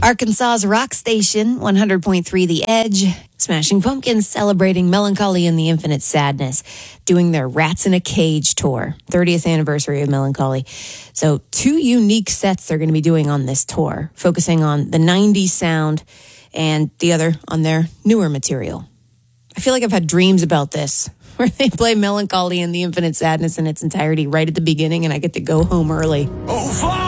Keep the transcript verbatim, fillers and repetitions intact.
Arkansas's rock station, one hundred point three The Edge. Smashing Pumpkins celebrating Melancholy and the Infinite Sadness, doing their Rats in a Cage tour, thirtieth anniversary of Melancholy. So two unique sets they're going to be doing on this tour, focusing on the nineties sound and the other on their newer material. I feel like I've had dreams about this, where they play Melancholy and the Infinite Sadness in its entirety right at the beginning, and I get to go home early. Oh, fine!